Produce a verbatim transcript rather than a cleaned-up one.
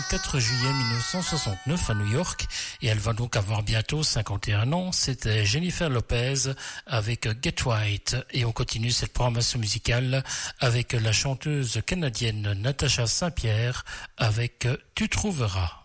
quatre juillet mille neuf cent soixante-neuf à New York et elle va donc avoir bientôt cinquante et un ans. C'était Jennifer Lopez avec Get Right et on continue cette programmation musicale avec la chanteuse canadienne Natacha Saint-Pierre avec Tu trouveras.